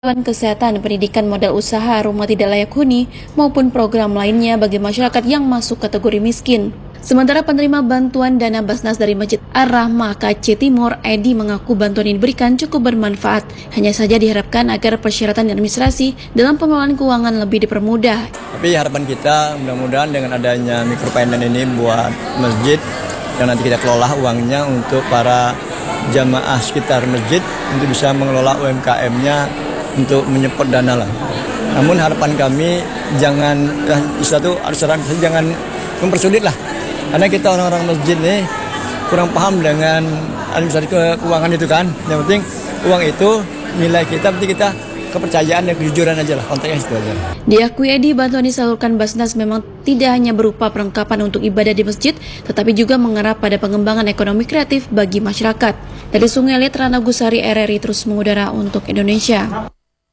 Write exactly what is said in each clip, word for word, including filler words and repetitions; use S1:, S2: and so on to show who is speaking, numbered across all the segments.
S1: Bantuan kesehatan, pendidikan, modal usaha, rumah tidak layak huni, maupun program lainnya bagi masyarakat yang masuk kategori miskin. Sementara penerima bantuan dana Basnas dari Masjid Ar-Rahmah K C Timur, Edi mengaku bantuan ini diberikan cukup bermanfaat. Hanya saja diharapkan agar persyaratan dan administrasi dalam pengelolaan keuangan lebih dipermudah.
S2: Tapi harapan kita mudah-mudahan dengan adanya microfinance ini buat masjid, yang nanti kita kelola uangnya untuk para jamaah sekitar masjid untuk bisa mengelola U M K M-nya untuk menyepot dana lah. Namun harapan kami jangan satu saran jangan mempersulit lah, karena kita orang-orang masjid nih kurang paham dengan administrasi keuangan itu kan. Yang penting uang itu nilai kita, penting kita kepercayaan dan kejujuran aja lah, konteksnya itu aja.
S1: Diakui Edi, bantuan disalurkan Basnas memang tidak hanya berupa perlengkapan untuk ibadah di masjid, tetapi juga mengarah pada pengembangan ekonomi kreatif bagi masyarakat. Dari Sungai Liat, Rana Gusari, R R I terus mengudara untuk Indonesia.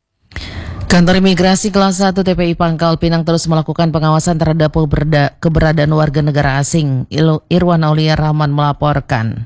S3: Kantor Imigrasi Kelas satu T P I Pangkal Pinang terus melakukan pengawasan terhadap keberadaan warga negara asing. Irwan Aulia Rahman melaporkan.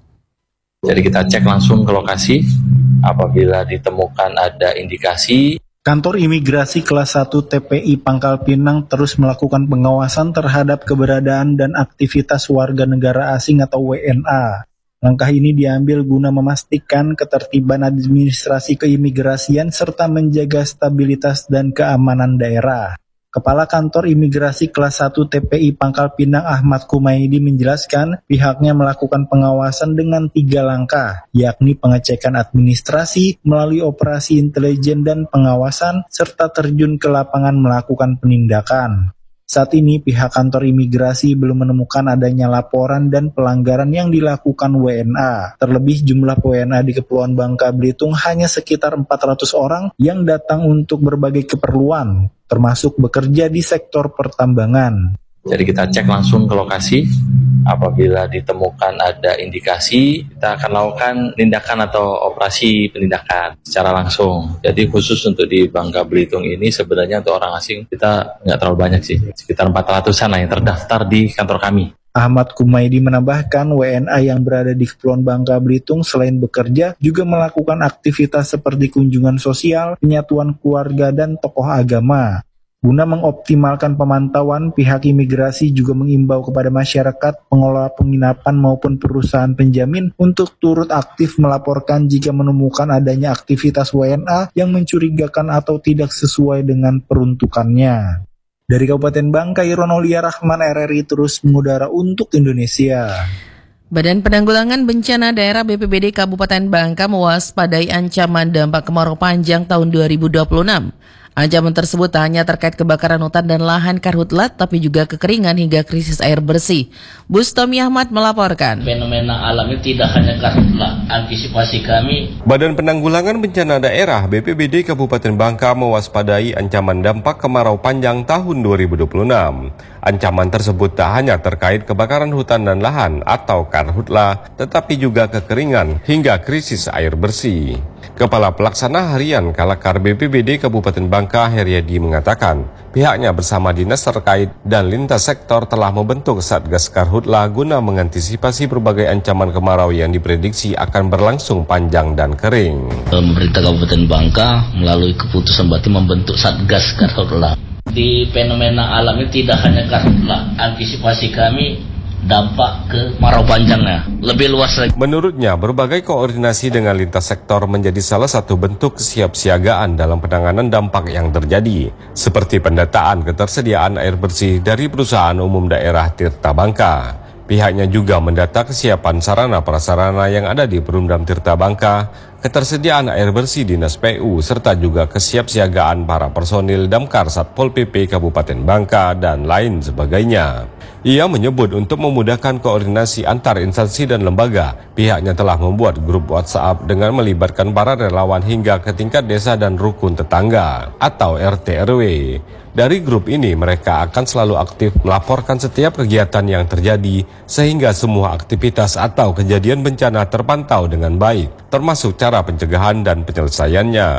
S4: Jadi kita cek langsung ke lokasi, apabila ditemukan ada indikasi.
S5: Kantor Imigrasi Kelas satu T P I Pangkal Pinang terus melakukan pengawasan terhadap keberadaan dan aktivitas warga negara asing atau W N A. Langkah ini diambil guna memastikan ketertiban administrasi keimigrasian serta menjaga stabilitas dan keamanan daerah. Kepala Kantor Imigrasi Kelas satu T P I Pangkal Pinang Ahmad Kumaidi menjelaskan pihaknya melakukan pengawasan dengan tiga langkah, yakni pengecekan administrasi melalui operasi intelijen dan pengawasan, serta terjun ke lapangan melakukan penindakan. Saat ini pihak kantor imigrasi belum menemukan adanya laporan dan pelanggaran yang dilakukan W N A. Terlebih jumlah W N A di Kepulauan Bangka Belitung hanya sekitar empat ratus orang yang datang untuk berbagai keperluan, termasuk bekerja di sektor pertambangan.
S4: Jadi kita cek langsung ke lokasi, apabila ditemukan ada indikasi, kita akan lakukan tindakan atau operasi penindakan secara langsung. Jadi khusus untuk di Bangka Belitung ini sebenarnya untuk orang asing kita nggak terlalu banyak sih, sekitar empat ratusan lah yang terdaftar di kantor kami.
S5: Ahmad Kumaidi menambahkan W N A yang berada di Kepulauan Bangka Belitung selain bekerja juga melakukan aktivitas seperti kunjungan sosial, penyatuan keluarga, dan tokoh agama. Guna mengoptimalkan pemantauan, pihak imigrasi juga mengimbau kepada masyarakat, pengelola penginapan maupun perusahaan penjamin untuk turut aktif melaporkan jika menemukan adanya aktivitas W N A yang mencurigakan atau tidak sesuai dengan peruntukannya. Dari Kabupaten Bangka, Irwan Aulia Rahman, R R I terus mengudara untuk Indonesia.
S3: Badan Penanggulangan Bencana Daerah B P B D Kabupaten Bangka mewaspadai ancaman dampak kemarau panjang tahun dua ribu dua puluh enam. Ancaman tersebut tak hanya terkait kebakaran hutan dan lahan karhutla, tapi juga kekeringan hingga krisis air bersih. Bustomi Ahmad melaporkan.
S6: Fenomena alam itu tidak hanya karhutla. Antisipasi kami.
S7: Badan Penanggulangan Bencana Daerah B P B D Kabupaten Bangka mewaspadai ancaman dampak kemarau panjang tahun dua ribu dua puluh enam. Ancaman tersebut tak hanya terkait kebakaran hutan dan lahan atau karhutla, tetapi juga kekeringan hingga krisis air bersih. Kepala Pelaksana Harian Kalakar B P B D Kabupaten Bangka Heriadi mengatakan, pihaknya bersama dinas terkait dan lintas sektor telah membentuk Satgas Karhutla guna mengantisipasi berbagai ancaman kemarau yang diprediksi akan berlangsung panjang dan kering.
S6: Pemerintah Kabupaten Bangka melalui keputusan berarti membentuk Satgas Karhutla. Di fenomena alam itu tidak hanya karhutla, antisipasi kami dampak ke marau panjangnya lebih luas lagi.
S7: Menurutnya, berbagai koordinasi dengan lintas sektor menjadi salah satu bentuk kesiapsiagaan dalam penanganan dampak yang terjadi, seperti pendataan ketersediaan air bersih dari Perusahaan Umum Daerah Tirta Bangka. Pihaknya juga mendata kesiapan sarana prasarana yang ada di Perumdam Tirta Bangka, ketersediaan air bersih Dinas P U, serta juga kesiapsiagaan para personil Damkar Satpol P P Kabupaten Bangka dan lain sebagainya. Ia menyebut untuk memudahkan koordinasi antar instansi dan lembaga, pihaknya telah membuat grup WhatsApp dengan melibatkan para relawan hingga ke tingkat desa dan rukun tetangga atau R T R W. Dari grup ini mereka akan selalu aktif melaporkan setiap kegiatan yang terjadi sehingga semua aktivitas atau kejadian bencana terpantau dengan baik, termasuk cara pencegahan dan penyelesaiannya.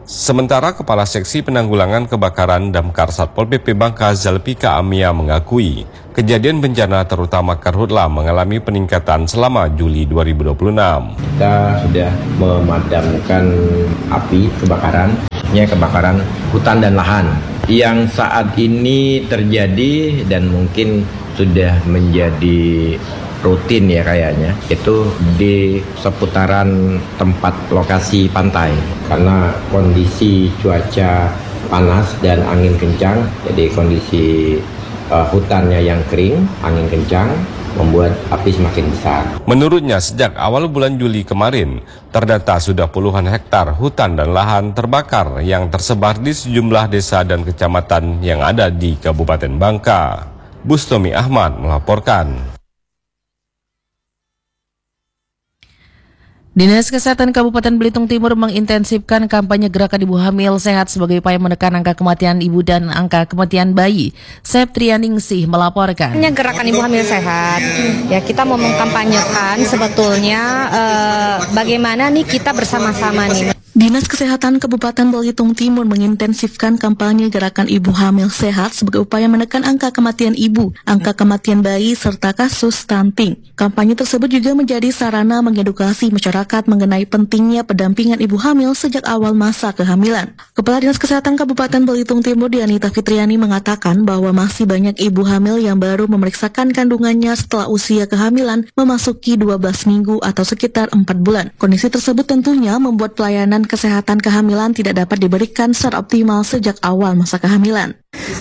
S7: Sementara Kepala Seksi Penanggulangan Kebakaran Damkar Satpol P P Bangka Zalpika Amia mengakui kejadian bencana terutama karhutla mengalami peningkatan selama Juli dua ribu dua puluh enam.
S8: Kita sudah memadamkan api kebakaran, ya kebakaran hutan dan lahan yang saat ini terjadi dan mungkin sudah menjadi rutin ya kayaknya, itu di seputaran tempat lokasi pantai karena kondisi cuaca panas dan angin kencang, jadi kondisi uh, hutannya yang kering, angin kencang membuat api semakin besar.
S7: Menurutnya sejak awal bulan Juli kemarin terdata sudah puluhan hektar hutan dan lahan terbakar yang tersebar di sejumlah desa dan kecamatan yang ada di Kabupaten Bangka. Bustomi Ahmad melaporkan.
S3: Dinas Kesehatan Kabupaten Belitung Timur mengintensifkan kampanye gerakan ibu hamil sehat sebagai upaya menekan angka kematian ibu dan angka kematian bayi. Septrianingsih melaporkan.
S9: Gerakan ibu hamil sehat, ya kita mau mengkampanyekan sebetulnya eh, bagaimana nih kita bersama-sama nih.
S1: Dinas Kesehatan Kabupaten Belitung Timur mengintensifkan kampanye gerakan ibu hamil sehat sebagai upaya menekan angka kematian ibu, angka kematian bayi, serta kasus stunting. Kampanye tersebut juga menjadi sarana mengedukasi masyarakat mengenai pentingnya pendampingan ibu hamil sejak awal masa kehamilan. Kepala Dinas Kesehatan Kabupaten Belitung Timur Dianita Fitriani mengatakan bahwa masih banyak ibu hamil yang baru memeriksakan kandungannya setelah usia kehamilan memasuki dua belas minggu atau sekitar empat bulan. Kondisi tersebut tentunya membuat pelayanan kesehatan kehamilan tidak dapat diberikan secara optimal sejak awal masa kehamilan.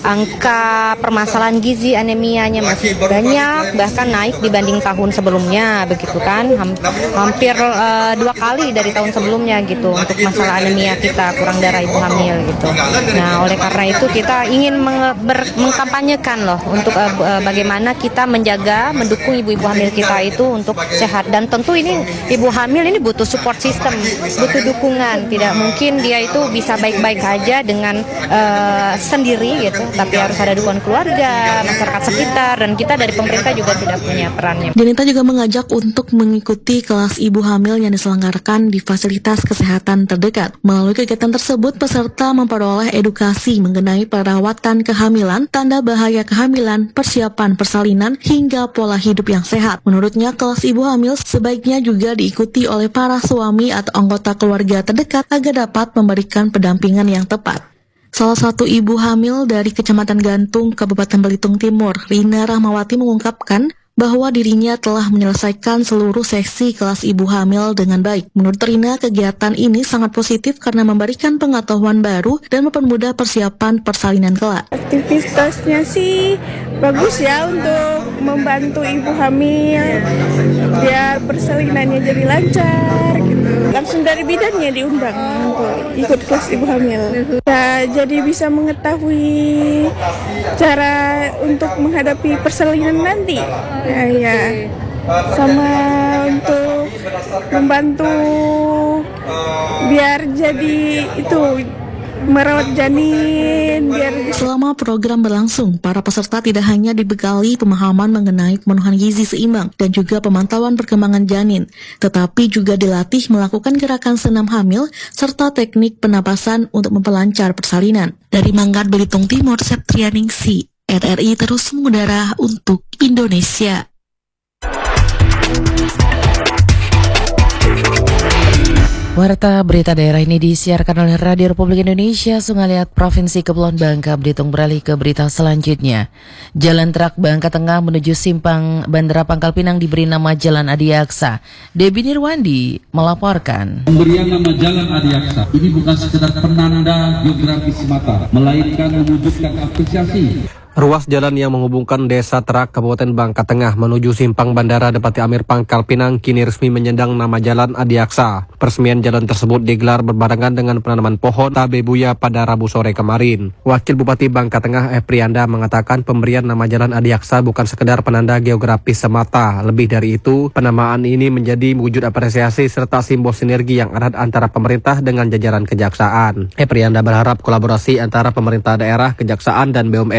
S9: Angka permasalahan gizi anemianya masih banyak, bahkan naik dibanding tahun sebelumnya, begitu kan? Hampir uh, dua kali dari tahun sebelumnya gitu untuk masalah anemia kita, kurang darah ibu hamil gitu. Nah, oleh karena itu kita ingin meng- ber- mengkampanyekan loh untuk uh, bagaimana kita menjaga, mendukung ibu-ibu hamil kita itu untuk sehat. Dan tentu ini ibu hamil ini butuh support system, butuh dukungan. Tidak mungkin dia itu bisa baik-baik aja dengan uh, sendiri gitu, tapi harus ada dukungan keluarga, masyarakat sekitar, dan kita dari pemerintah juga tidak punya perannya.
S1: Dianita juga mengajak untuk mengikuti kelas ibu hamil yang diselenggarakan di fasilitas kesehatan terdekat. Melalui kegiatan tersebut, peserta memperoleh edukasi mengenai perawatan kehamilan, tanda bahaya kehamilan, persiapan persalinan, hingga pola hidup yang sehat. Menurutnya, kelas ibu hamil sebaiknya juga diikuti oleh para suami atau anggota keluarga terdekat agar dapat memberikan pendampingan yang tepat. Salah satu ibu hamil dari Kecamatan Gantung, Kabupaten Belitung Timur, Rina Rahmawati mengungkapkan bahwa dirinya telah menyelesaikan seluruh seksi kelas ibu hamil dengan baik. Menurut Rina, kegiatan ini sangat positif karena memberikan pengetahuan baru dan mempermudah persiapan persalinan kelak.
S10: Aktivitasnya sih bagus ya untuk membantu ibu hamil biar persalinannya jadi lancar gitu. Langsung dari bidannya diundang untuk ikut kelas ibu hamil. Nah, jadi bisa mengetahui cara untuk menghadapi persalinan nanti. Ya, ya. Sama untuk membantu biar jadi itu merawat janin biar.
S1: Selama program berlangsung, para peserta tidak hanya dibekali pemahaman mengenai pemenuhan gizi seimbang dan juga pemantauan perkembangan janin, tetapi juga dilatih melakukan gerakan senam hamil serta teknik penapasan untuk memperlancar persalinan. Dari Manggar Belitung Timur, Septrianingsih, R R I terus mengudara untuk Indonesia.
S3: Warta berita daerah ini disiarkan oleh Radio Republik Indonesia Sungaliat Provinsi Kepulauan Bangka Belitung. Beralih ke berita selanjutnya. Jalan Truk Bangka Tengah menuju Simpang Bandara Pangkal Pinang diberi nama Jalan Adiaksa. Debi Nirwandi melaporkan.
S11: Pemberian nama Jalan Adiaksa ini bukan sekedar penanda geografis semata, melainkan mewujudkan apresiasi.
S12: Ruas jalan yang menghubungkan Desa Terak, Kabupaten Bangka Tengah menuju Simpang Bandara Depati Amir Pangkal Pinang kini resmi menyandang nama Jalan Adiaksa. Peresmian jalan tersebut digelar berbarengan dengan penanaman pohon tabebuya pada Rabu sore kemarin. Wakil Bupati Bangka Tengah Eprianda mengatakan pemberian nama Jalan Adiaksa bukan sekedar penanda geografis semata. Lebih dari itu, penamaan ini menjadi wujud apresiasi serta simbol sinergi yang erat antara pemerintah dengan jajaran kejaksaan. Eprianda berharap kolaborasi antara pemerintah daerah, kejaksaan, dan B U M N ini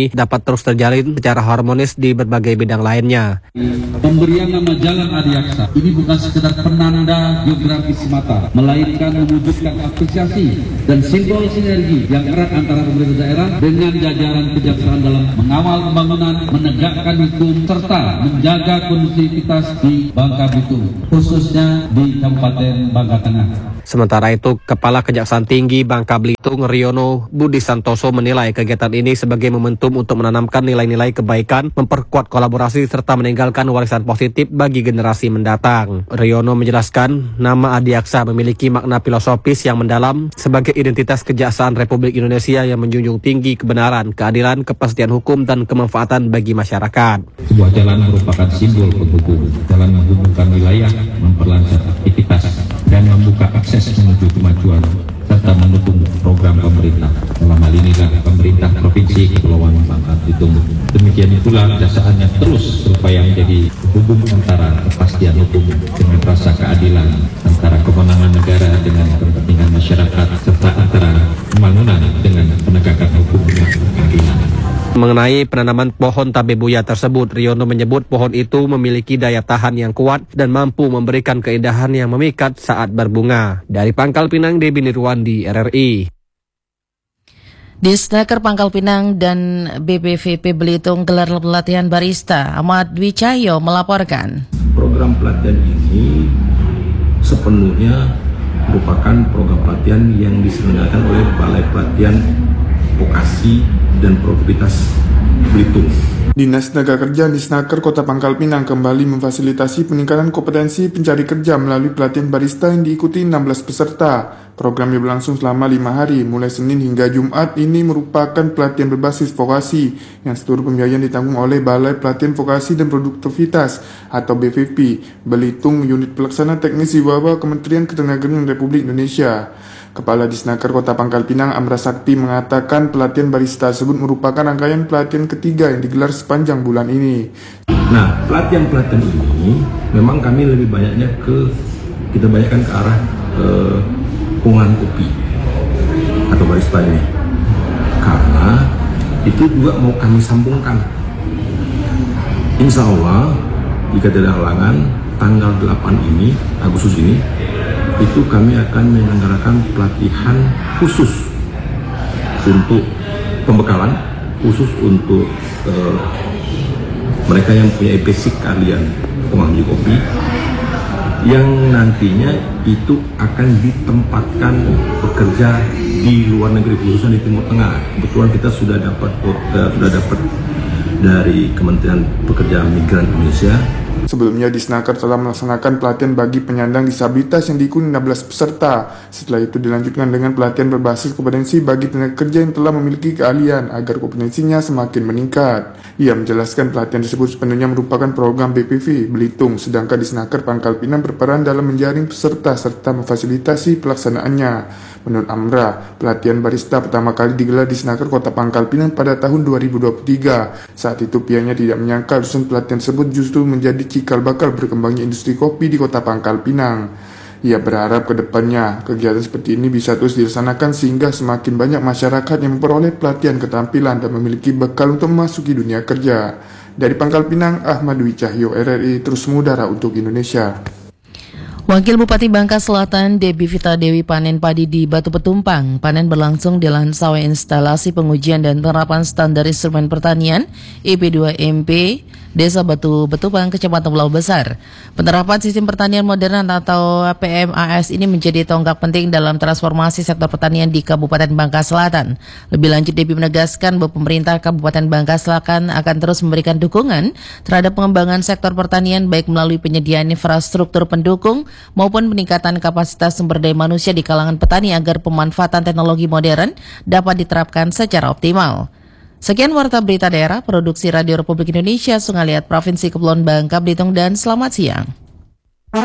S12: ini dapat terus terjalin secara harmonis di berbagai bidang lainnya.
S11: Pemberian nama Jalan Adiaksa ini bukan sekedar penanda geografis semata, melainkan mewujudkan apresiasi dan simbol sinergi yang erat antara pemerintah daerah dengan jajaran kejaksaan dalam mengawal pembangunan, menegakkan hukum, serta menjaga kondusivitas di Bangka Belitung, khususnya di Kabupaten Bangka Tengah.
S12: Sementara itu, Kepala Kejaksaan Tinggi Bangka Belitung Riono Budi Santoso menilai kegiatan ini sebagai momentum untuk menanamkan nilai-nilai kebaikan, memperkuat kolaborasi, serta meninggalkan warisan positif bagi generasi mendatang. Riono menjelaskan, nama Adiaksa memiliki makna filosofis yang mendalam sebagai identitas Kejaksaan Republik Indonesia yang menjunjung tinggi kebenaran, keadilan, kepastian hukum, dan kemanfaatan bagi masyarakat.
S11: Sebuah jalan merupakan simbol penghubung, jalan menghubungkan wilayah, memperlancar aktivitas, dan membuka akses menuju kemajuan serta mendukung program pemerintah. Dalam hal inilah pemerintah Provinsi Kepulauan Bangka Belitung. Demikian itulah kejaksaannya terus berupaya menjadi hubung antara kepastian hukum dengan rasa keadilan, antara kewenangan negara dengan kepentingan masyarakat, serta antara pembangunan dengan penegakan hukum dan keadilan.
S12: Mengenai penanaman pohon tabebuya tersebut, Riono menyebut pohon itu memiliki daya tahan yang kuat dan mampu memberikan keindahan yang memikat saat berbunga. Dari Pangkal Pinang, Debi Nirwandi, R R I.
S3: Disnaker Pangkal Pinang dan B P V P Belitung gelar pelatihan barista. Ahmad Dwi Cahyo melaporkan.
S13: Program pelatihan ini sepenuhnya merupakan program pelatihan yang diselenggarakan oleh Balai Pelatihan Vokasi dan Produktivitas Belitung.
S14: Dinas Tenaga Kerja Disnaker Kota Pangkal Pinang kembali memfasilitasi peningkatan kompetensi pencari kerja melalui pelatihan barista yang diikuti enam belas peserta. Program yang berlangsung selama lima hari, mulai Senin hingga Jumat. Ini merupakan pelatihan berbasis vokasi yang seluruh pembiayaan ditanggung oleh Balai Pelatihan Vokasi dan Produktivitas atau B V P Belitung, Unit Pelaksana Teknis di bawah Kementerian Ketenagakerjaan Republik Indonesia. Kepala Disnaker Kota Pangkal Pinang Amra Sakti mengatakan pelatihan barista tersebut merupakan rangkaian pelatihan ketiga yang digelar sepanjang bulan ini.
S13: Nah, pelatihan-pelatihan ini memang kami lebih banyaknya ke, kita banyakkan ke arah eh, pengolahan kopi atau barista ini. Karena itu juga mau kami sambungkan. Insya Allah, jika tidak halangan, tanggal delapan ini, Agustus ini, itu kami akan menyelenggarakan pelatihan khusus untuk pembekalan, khusus untuk uh, mereka yang punya basic keahlian pengolahan kopi, yang nantinya itu akan ditempatkan bekerja di luar negeri, khususnya di Timur Tengah. Kebetulan kita sudah dapat uh, sudah dapat dari Kementerian Pekerjaan Migran Indonesia.
S14: Sebelumnya, Disnaker telah melaksanakan pelatihan bagi penyandang disabilitas yang diikuti enam belas peserta. Setelah itu dilanjutkan dengan pelatihan berbasis kompetensi bagi tenaga kerja yang telah memiliki keahlian agar kompetensinya semakin meningkat. Ia menjelaskan pelatihan tersebut sepenuhnya merupakan program B P V Belitung, sedangkan Disnaker Pangkal Pinang berperan dalam menjaring peserta serta memfasilitasi pelaksanaannya. Menurut Amra, pelatihan barista pertama kali digelar di Disnaker Kota Pangkal Pinang pada tahun dua ribu dua puluh tiga. Saat itu pihaknya tidak menyangka lulusan pelatihan tersebut justru menjadi cikal bakal berkembangnya industri kopi di Kota Pangkal Pinang. Ia berharap ke depannya kegiatan seperti ini bisa terus dilaksanakan sehingga semakin banyak masyarakat yang memperoleh pelatihan keterampilan dan memiliki bekal untuk memasuki dunia kerja. Dari Pangkal Pinang, Ahmad Dwi Cahyo, R R I, terus mengudara untuk Indonesia.
S3: Wakil Bupati Bangka Selatan Debbie Vita Dewi panen padi di Batu Petumpang. Panen berlangsung di lahan sawah instalasi pengujian dan penerapan standar instrumen pertanian E P dua M P Desa Batu Petumpang, Kecamatan Pulau Besar. Penerapan sistem pertanian modern atau P M A S ini menjadi tonggak penting dalam transformasi sektor pertanian di Kabupaten Bangka Selatan. Lebih lanjut, Debbie menegaskan bahwa pemerintah Kabupaten Bangka Selatan akan terus memberikan dukungan terhadap pengembangan sektor pertanian baik melalui penyediaan infrastruktur pendukung maupun peningkatan kapasitas sumber daya manusia di kalangan petani agar pemanfaatan teknologi modern dapat diterapkan secara optimal. Sekian Warta Berita Daerah, Produksi Radio Republik Indonesia, Sungaliat Provinsi Kepulauan Bangka Belitung, dan selamat siang.